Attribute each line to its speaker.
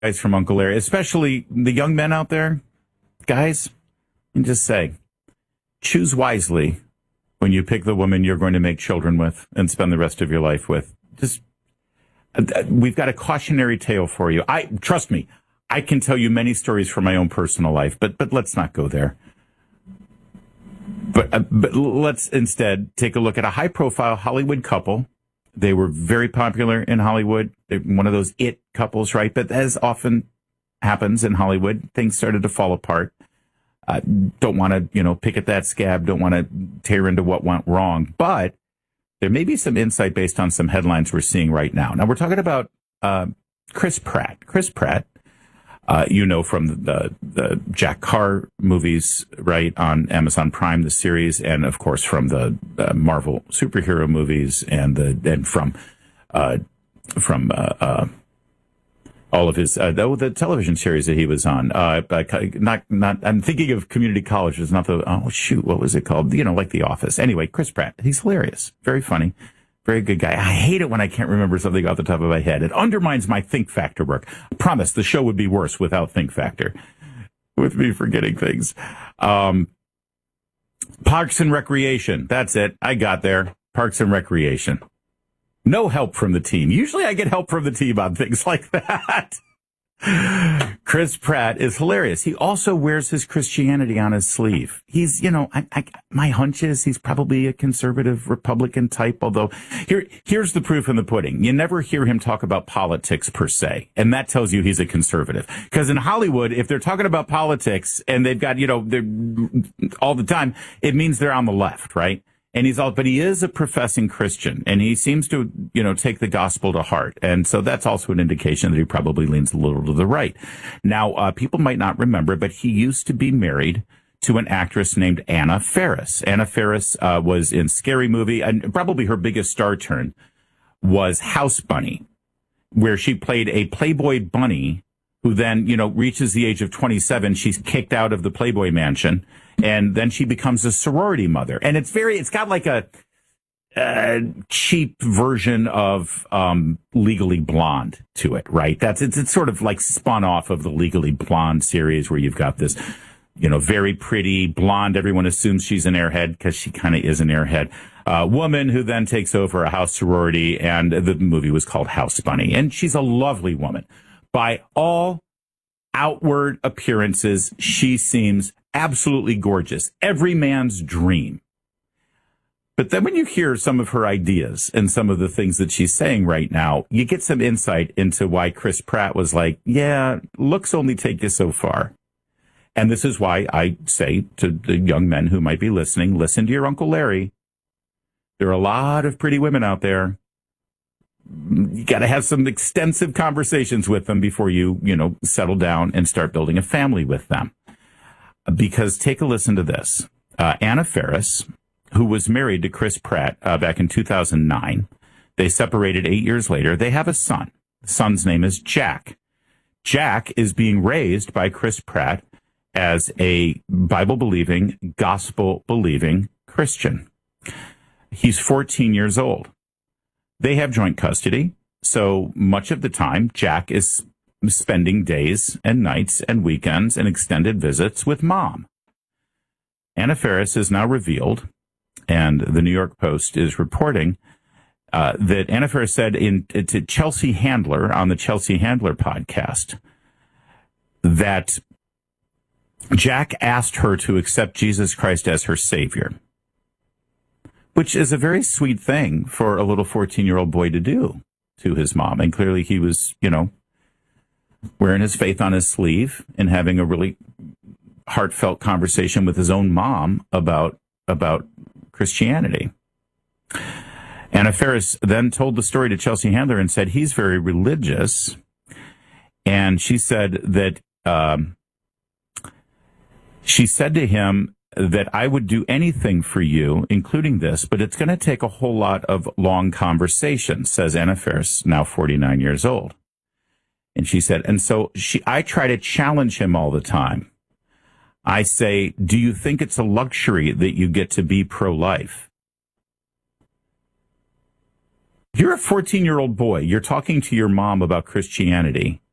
Speaker 1: guys from Uncle Larry, especially the young men out there, guys, and just say, choose wisely when you pick the woman you're going to make children with and spend the rest of your life with. Just, we've got a cautionary tale for you. Trust me, I can tell you many stories from my own personal life, but let's not go there. But let's instead take a look at a high-profile Hollywood couple. They were very popular in Hollywood. They're one of those it couples, right? But as often happens in Hollywood, things started to fall apart. Don't want to, pick at that scab. Don't want to tear into what went wrong. But there may be some insight based on some headlines we're seeing right now. Now, we're talking about Chris Pratt. Chris Pratt, from the Jack Carr movies, right, on Amazon Prime, the series, and of course from the Marvel superhero movies, and from all of his the television series that he was on. I'm thinking of Community College. It's not what was it called? Like The Office. Anyway, Chris Pratt. He's hilarious, very funny. Very good guy. I hate it when I can't remember something off the top of my head. It undermines my think factor work. I promise the show would be worse without think factor, with me forgetting things. Parks and Recreation. That's it. I got there. Parks and Recreation. No help from the team. Usually I get help from the team on things like that. Chris Pratt is hilarious. He also wears his Christianity on his sleeve. He's, my hunch is he's probably a conservative Republican type, although here's the proof in the pudding. You never hear him talk about politics per se, and that tells you he's a conservative. Because in Hollywood, if they're talking about politics and they've got, they're all the time, it means they're on the left, right? And but he is a professing Christian, and he seems to, take the gospel to heart. And so that's also an indication that he probably leans a little to the right. Now, people might not remember, but he used to be married to an actress named Anna Faris. Anna Faris was in Scary Movie, and probably her biggest star turn was House Bunny, where she played a Playboy bunny who then, reaches the age of 27. She's kicked out of the Playboy mansion. And then she becomes a sorority mother. And it's got like a cheap version of Legally Blonde to it, right? It's sort of like spun off of the Legally Blonde series, where you've got this, very pretty blonde. Everyone assumes she's an airhead because she kind of is an airhead. Woman who then takes over a house sorority, and the movie was called House Bunny. And she's a lovely woman. By all outward appearances, she seems absolutely gorgeous. Every man's dream. But then when you hear some of her ideas and some of the things that she's saying right now, you get some insight into why Chris Pratt was like, yeah, looks only take you so far. And this is why I say to the young men who might be listening, listen to your Uncle Larry. There are a lot of pretty women out there. You got to have some extensive conversations with them before you settle down and start building a family with them. Because take a listen to this. Anna Faris, who was married to Chris Pratt back in 2009, they separated 8 years later. They have a son. The son's name is Jack. Jack is being raised by Chris Pratt as a Bible-believing, gospel-believing Christian. He's 14 years old. They have joint custody, so much of the time, Jack is spending days and nights and weekends and extended visits with Mom. Anna Faris has now revealed, and the New York Post is reporting, that Anna Faris said to Chelsea Handler on the Chelsea Handler podcast that Jack asked her to accept Jesus Christ as her Savior, which is a very sweet thing for a little 14-year-old boy to do to his mom. And clearly he was, wearing his faith on his sleeve and having a really heartfelt conversation with his own mom about Christianity. Anna Faris then told the story to Chelsea Handler and said he's very religious. And she said that she said to him that I would do anything for you, including this, but it's going to take a whole lot of long conversations, says Anna Faris, now 49 years old. And she said, and so I try to challenge him all the time. I say, do you think it's a luxury that you get to be pro-life? You're a 14-year-old boy. You're talking to your mom about Christianity.